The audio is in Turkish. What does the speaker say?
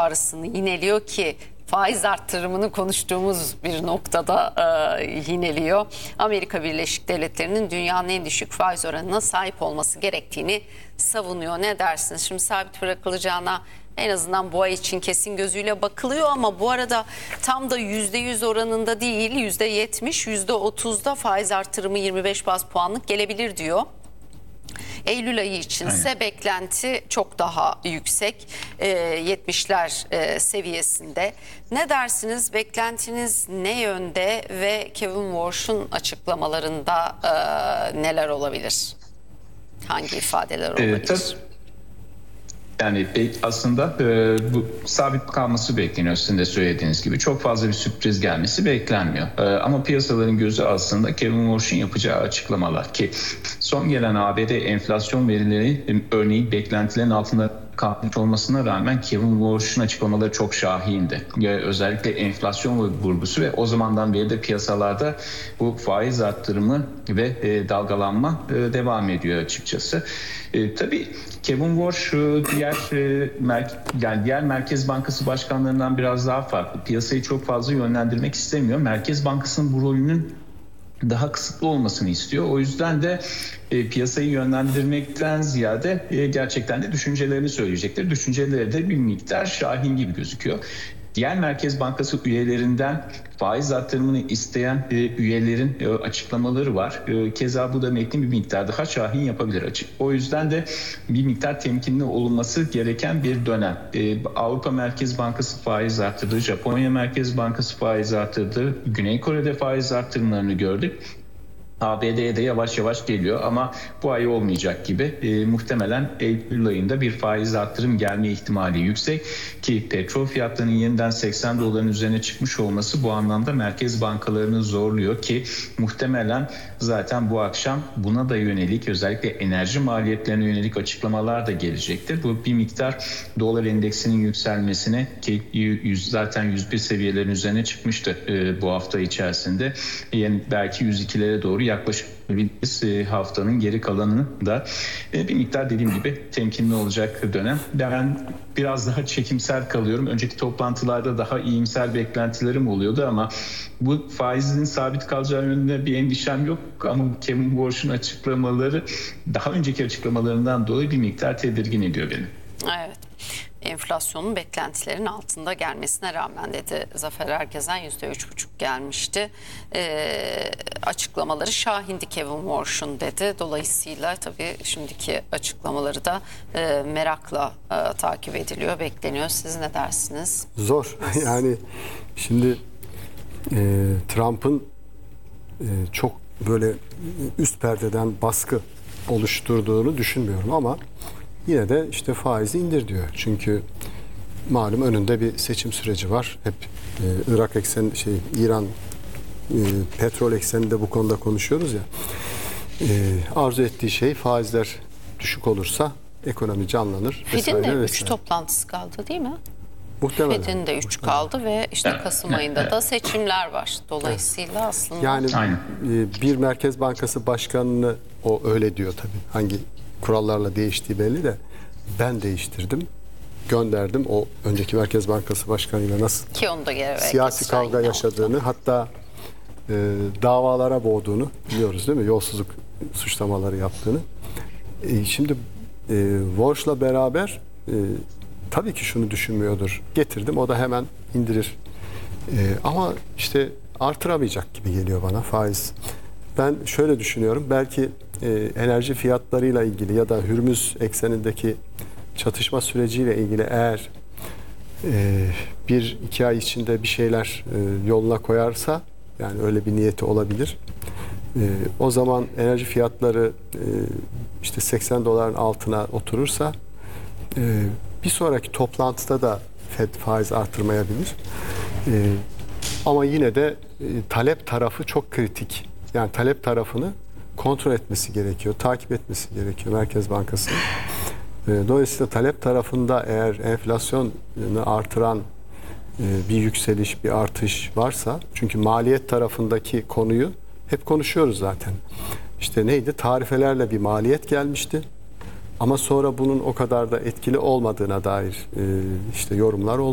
ağrısını yineliyor ki faiz arttırımını konuştuğumuz bir noktada yineliyor. Amerika Birleşik Devletleri'nin dünyanın en düşük faiz oranına sahip olması gerektiğini savunuyor. Ne dersiniz? Şimdi sabit bırakılacağına en azından bu ay için kesin gözüyle bakılıyor ama bu arada tam da %100 oranında değil, %70, %30'da faiz artırımı 25 baz puanlık gelebilir diyor. Eylül ayı içinse beklenti çok daha yüksek, 70'ler seviyesinde. Ne dersiniz? Beklentiniz ne yönde ve Kevin Warsh'un açıklamalarında neler olabilir? Hangi ifadeler olabilir? Yani aslında bu sabit kalması bekleniyor, sizin de söylediğiniz gibi. Çok fazla bir sürpriz gelmesi beklenmiyor. Ama piyasaların gözü aslında Kevin Warsh'un yapacağı açıklamalar ki son gelen ABD enflasyon verileri örneğin beklentilerin altında kalmış olmasına rağmen Kevin Warsh'un açıklamaları çok şahindi. Özellikle enflasyon vurgusu ve o zamandan beri de piyasalarda bu faiz arttırımı ve dalgalanma devam ediyor açıkçası. Tabii Kevin Warsh diğer Merkez Bankası başkanlarından biraz daha farklı. Piyasayı çok fazla yönlendirmek istemiyor. Merkez Bankası'nın bu rolünün daha kısıtlı olmasını istiyor. O yüzden de piyasayı yönlendirmekten ziyade gerçekten de düşüncelerini söyleyecektir. Düşünceleri de bir miktar şahin gibi gözüküyor. Diğer Merkez Bankası üyelerinden faiz arttırımını isteyen üyelerin açıklamaları var. Keza bu da metnin bir miktar daha şahin yapabilir açık. O yüzden de bir miktar temkinli olunması gereken bir dönem. Avrupa Merkez Bankası faiz arttırdı, Japonya Merkez Bankası faiz arttırdı, Güney Kore'de faiz arttırımlarını gördük. ABD'ye de yavaş yavaş geliyor ama bu ay olmayacak gibi. Muhtemelen Eylül ayında bir faiz arttırım gelme ihtimali yüksek ki petrol fiyatlarının yeniden 80 doların üzerine çıkmış olması bu anlamda merkez bankalarını zorluyor ki muhtemelen zaten bu akşam buna da yönelik, özellikle enerji maliyetlerine yönelik açıklamalar da gelecektir. Bu bir miktar dolar endeksinin yükselmesine ki zaten 101 seviyelerin üzerine çıkmıştı bu hafta içerisinde. Yani belki 102'lere doğru yaklaşabiliriz. Haftanın geri kalanını da bir miktar dediğim gibi temkinli olacak dönem. Ben biraz daha çekimser kalıyorum. Önceki toplantılarda daha iyimser beklentilerim oluyordu ama bu faizin sabit kalacağı yönünde bir endişem yok. Ama Kevin Warsh'un açıklamaları daha önceki açıklamalarından dolayı bir miktar tedirgin ediyor beni. Evet. Enflasyonun beklentilerin altında gelmesine rağmen dedi Zafer Ergezen, %3,5 gelmişti. Açıklamaları şahindi Kevin Warsh'un dedi. Dolayısıyla tabii şimdiki açıklamaları da merakla takip ediliyor, bekleniyor. Siz ne dersiniz? Zor. Yani şimdi Trump'ın çok böyle üst perdeden baskı oluşturduğunu düşünmüyorum ama yine de işte faizi indir diyor. Çünkü malum önünde bir seçim süreci var. Hep Irak eksen İran petrol ekseninde bu konuda konuşuyoruz ya. Arzu ettiği şey faizler düşük olursa ekonomi canlanır. Fed'in de 3 toplantısı kaldı değil mi? Muhtemelen. Fed'in de 3 kaldı ve işte Kasım ayında da seçimler var. Dolayısıyla aslında... Yani bir Merkez Bankası başkanını o öyle diyor tabii. Hangi kurallarla değiştiği belli de ben değiştirdim. Gönderdim. O önceki Merkez Bankası başkanıyla nasıl ki onu da siyasi kavga yaşadığını, hatta davalara boğduğunu biliyoruz değil mi? Yolsuzluk suçlamaları yaptığını. Şimdi Warsh'la beraber tabii ki şunu düşünmüyordur. Getirdim, o da hemen indirir. Ama işte artıramayacak gibi geliyor bana faiz. Ben şöyle düşünüyorum. Belki enerji fiyatlarıyla ilgili ya da Hürmüz eksenindeki çatışma süreciyle ilgili eğer 1-2 ay içinde bir şeyler yoluna koyarsa, yani öyle bir niyeti olabilir. O zaman enerji fiyatları işte 80 doların altına oturursa bir sonraki toplantıda da Fed faiz artırmayabilir. Ama yine de talep tarafı çok kritik. Yani talep tarafını kontrol etmesi gerekiyor, takip etmesi gerekiyor Merkez Bankası'nın. Dolayısıyla talep tarafında eğer enflasyonu artıran bir yükseliş, bir artış varsa, çünkü maliyet tarafındaki konuyu hep konuşuyoruz zaten. İşte neydi? Tarifelerle bir maliyet gelmişti. Ama sonra bunun o kadar da etkili olmadığına dair işte yorumlar oldu.